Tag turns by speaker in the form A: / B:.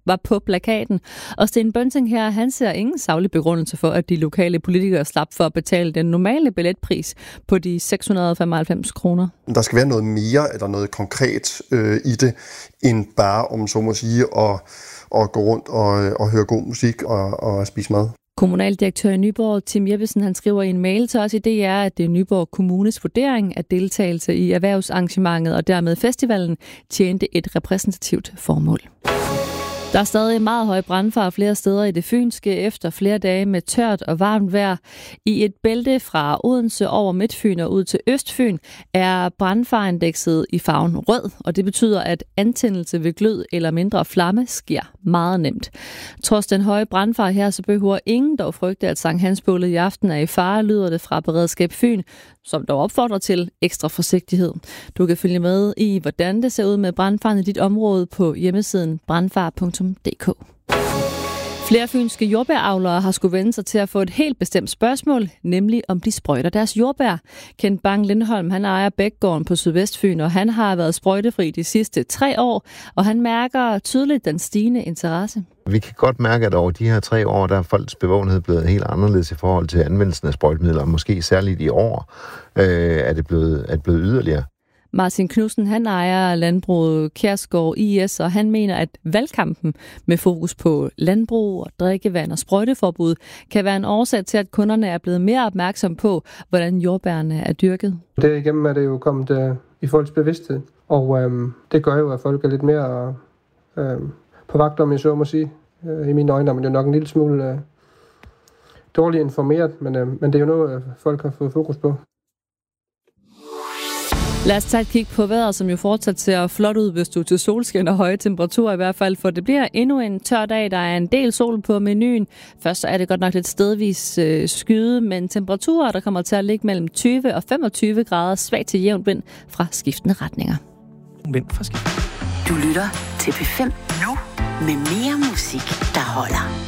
A: var på plakaten. Og Sten Bønting her, han ser ingen saglig begrundelse for, at de lokale politikere slap for at betale den normale billetpris på de 695 kroner.
B: Der skal være noget mere eller noget konkret i det, end bare, om så må sige, at gå rundt og høre god musik og spise mad.
A: Kommunaldirektør i Nyborg, Tim Jeppesen, han skriver i en mail til os i DR, at det er Nyborg Kommunes vurdering, at deltagelse i erhvervsarrangementet og dermed festivalen tjente et repræsentativt formål. Der er stadig meget høj brandfare flere steder i det fynske efter flere dage med tørt og varmt vejr. I et bælte fra Odense over Midtfyn og ud til Østfyn er brandfareindekset i farven rød, og det betyder, at antændelse ved glød eller mindre flamme sker meget nemt. Trods den høje brandfare her, så behøver ingen dog frygte, at Sankt Hansbålet i aften er i fare, lyder det fra Beredskab Fyn, som dog opfordrer til ekstra forsigtighed. Du kan følge med i, hvordan det ser ud med brandfaren i dit område på hjemmesiden brandfar.dk. Flere fynske jordbæravlere har skulle vende sig til at få et helt bestemt spørgsmål, nemlig om de sprøjter deres jordbær. Kent Bang Lindholm, han ejer Bækgården på Sydvestfyn, og han har været sprøjtefri de sidste 3 år, og han mærker tydeligt den stigende interesse.
C: Vi kan godt mærke, at over de her 3 år, der er folks bevågenhed blevet helt anderledes i forhold til anvendelsen af sprøjtemidler, og måske særligt i år er det blevet yderligere.
A: Martin Knudsen, han ejer landbruget Kjærsgaard IS, og han mener, at valgkampen med fokus på landbrug og drikkevand og sprøjteforbud kan være en årsag til, at kunderne er blevet mere opmærksomme på, hvordan jordbærene er dyrket.
D: Derigennem er det jo kommet i folks bevidsthed, og det gør jo, at folk er lidt mere på vagt, om jeg så må sige. I mine øjne er man jo nok en lille smule dårligt informeret, men det er jo noget, folk har fået fokus på.
A: Lad os tage et kig på vejret, som jo fortsat ser flot ud, hvis du er til solskin og høje temperaturer i hvert fald, for det bliver endnu en tør dag. Der er en del sol på menuen. Først så er det godt nok lidt stedvis skyde, men temperaturer, der kommer til at ligge mellem 20 og 25 grader, svagt til jævn vind fra skiftende retninger.
E: Vind fra skiftende.
F: Du lytter til P5 nu med mere musik, der holder.